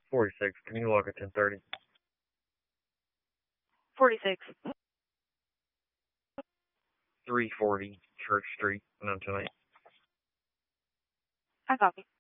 46. Can you log at 10:30? 46. 340 Church Street, 928. I copy.